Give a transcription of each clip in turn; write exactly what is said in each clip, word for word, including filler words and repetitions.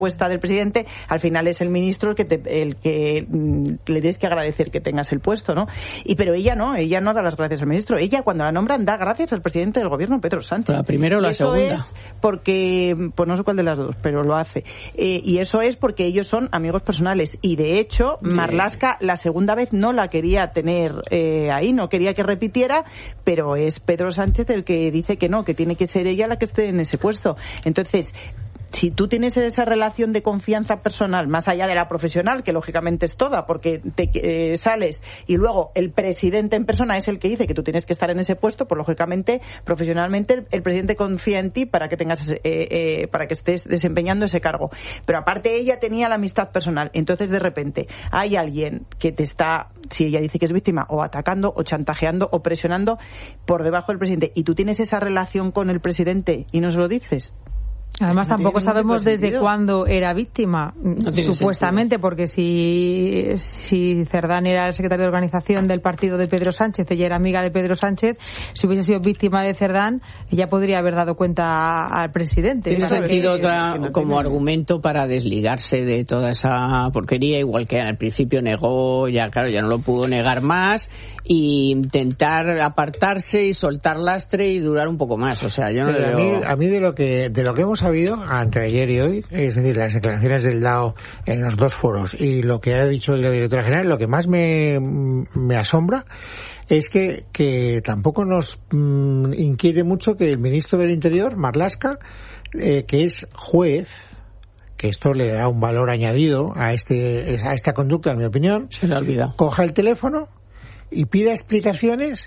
respuesta del presidente, al final es el ministro el que te, el que mm, le tienes que agradecer que tengas el puesto, ¿no? Y pero ella no, ella no da las gracias al ministro. Ella, cuando la nombran, da gracias al presidente del gobierno, Pedro Sánchez. ¿La primera o la eso segunda? Es porque, pues no sé cuál de las dos, pero lo hace. Eh, y eso es porque ellos son amigos personales. Y de hecho, sí. Marlaska la segunda vez no la quería tener eh, ahí, no quería que repitiera, pero es Pedro Sánchez el que dice que no, que tiene que ser ella la que esté en ese puesto. Entonces, si tú tienes esa relación de confianza personal, más allá de la profesional, que lógicamente es toda, porque te eh, sales y luego el presidente en persona es el que dice que tú tienes que estar en ese puesto, pues lógicamente, profesionalmente, el, el presidente confía en ti para que tengas ese, eh, eh, para que estés desempeñando ese cargo. Pero aparte ella tenía la amistad personal. Entonces, de repente, hay alguien que te está, si ella dice que es víctima, o atacando, o chantajeando, o presionando por debajo del presidente, y tú tienes esa relación con el presidente y no se lo dices. Además, no tampoco sabemos desde sentido. cuándo era víctima, no supuestamente, sentido. Porque si, si Cerdán era el secretario de organización del partido de Pedro Sánchez, ella era amiga de Pedro Sánchez, si hubiese sido víctima de Cerdán, ella podría haber dado cuenta al presidente. Tiene sentido que, otra, que no como tiene... argumento para desligarse de toda esa porquería, igual que al principio negó, ya claro, ya no lo pudo negar más, y intentar apartarse y soltar lastre y durar un poco más. O sea, yo no Pero le a, veo... mí, a mí de lo que de lo que hemos sabido entre ayer y hoy, es decir, las declaraciones del D A O en los dos foros y lo que ha dicho hoy la directora general, lo que más me, me asombra es que, que tampoco nos mmm, inquiere mucho que el ministro del Interior, Marlaska, eh, que es juez, que esto le da un valor añadido a este a esta conducta, en mi opinión, se le ha olvidado, coja el teléfono y pida explicaciones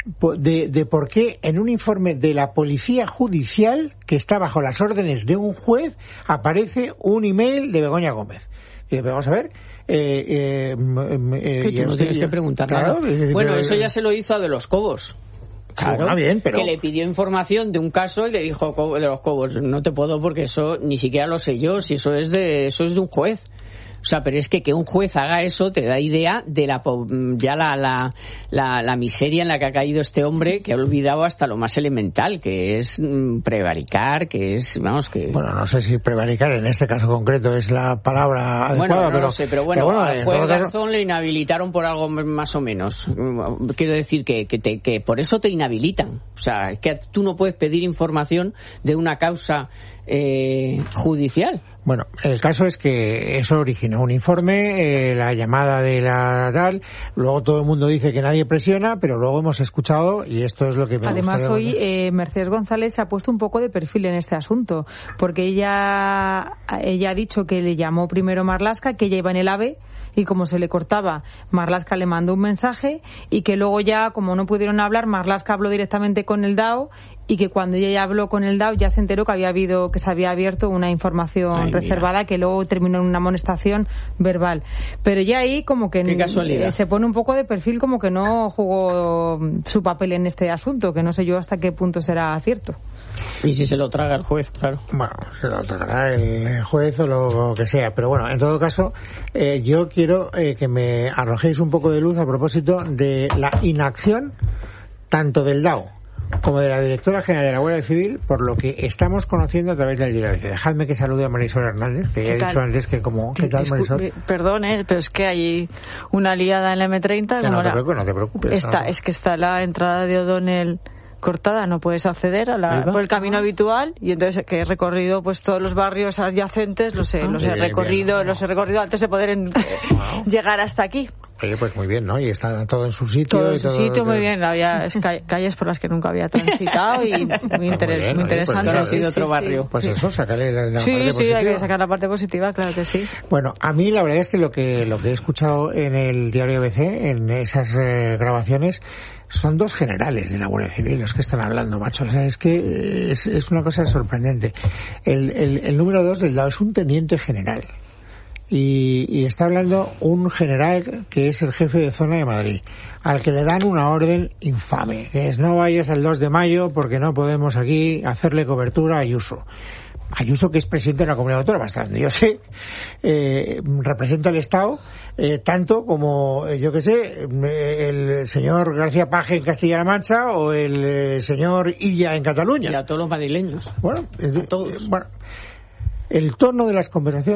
de, de por qué en un informe de la Policía Judicial, que está bajo las órdenes de un juez, aparece un email de Begoña Gómez. Y vamos a ver... Eh, eh, eh, que tú no tienes que preguntar nada. Claro, eh, bueno, pero, eso ya se lo hizo a De los Cobos. Claro, bueno, bien, pero... que le pidió información de un caso y le dijo de los Cobos, no te puedo porque eso ni siquiera lo sé yo, si eso es de eso es de un juez. O sea, pero es que que un juez haga eso te da idea de la ya la, la, la, la miseria en la que ha caído este hombre, que ha olvidado hasta lo más elemental, que es mm, prevaricar, que es, vamos, que... Bueno, no sé si prevaricar en este caso concreto es la palabra adecuada, bueno, no pero... lo sé, pero bueno, pero bueno al juez Garzón le inhabilitaron por algo más o menos. Quiero decir que, que, te, que por eso te inhabilitan. O sea, es que tú no puedes pedir información de una causa eh, judicial. Bueno, el caso es que eso originó un informe, eh, la llamada de la tal, luego todo el mundo dice que nadie presiona, pero luego hemos escuchado, y esto es lo que me Además, gusta hoy eh, Mercedes González se ha puesto un poco de perfil en este asunto, porque ella, ella ha dicho que le llamó primero Marlaska, que ella iba en el AVE, y como se le cortaba, Marlaska le mandó un mensaje, y que luego ya, como no pudieron hablar, Marlaska habló directamente con el D A O, y que cuando ella ya habló con el D A O ya se enteró que había habido, que se había abierto una información Ay, reservada mira. que luego terminó en una amonestación verbal. Pero ya ahí como que eh, se pone un poco de perfil, como que no jugó su papel en este asunto, que no sé yo hasta qué punto será cierto. Y si se lo traga el juez, claro. Bueno, se lo tragará el juez o lo que sea. Pero bueno, en todo caso, eh, yo quiero eh, que me arrojéis un poco de luz a propósito de la inacción tanto del D A O como de la directora general de la Guardia Civil, por lo que estamos conociendo a través del diario. Dejadme que salude a Marisol Hernández, que ya he dicho antes que como... ¿Qué tal, Marisol? Perdón, eh, pero es que hay una liada en la eme treinta. No, no, la... te preocupes, no te preocupes. Está, no. Es que está la entrada de O'Donnell cortada, no puedes acceder a la, por el camino habitual, y entonces que he recorrido pues todos los barrios adyacentes, los he, los he bien, recorrido, bien, los he recorrido antes de poder en, wow. llegar hasta aquí. Oye, pues muy bien, ¿no? Y está todo en su sitio. Todo en y su todo, sitio, todo... muy bien. Había calles por las que nunca había transitado y muy, interés, muy, bien, muy interesante. Pues, sí, sí, sí, otro sí, barrio. Sí. Pues eso, sacarle la, la sí, parte sí, positiva. hay que sacar la parte positiva, claro que sí. Bueno, a mí la verdad es que lo que lo que he escuchado en el diario A B C, en esas eh, grabaciones, son dos generales de la Guardia Civil los que están hablando, macho. O sea, es que es, es una cosa sorprendente. El, el, el número dos del D A O es un teniente general. Y, y está hablando un general que es el jefe de zona de Madrid, al que le dan una orden infame, que es no vayas al dos de mayo porque no podemos aquí hacerle cobertura a Ayuso. Ayuso, que es presidente de la Comunidad Autónoma, hasta donde yo sé, eh, representa al Estado eh, tanto como, eh, yo qué sé, el señor García Paje en Castilla-La Mancha o el eh, señor Illa en Cataluña. Y a todos los madrileños. Bueno, eh, a todos. Eh, bueno. el tono de las conversaciones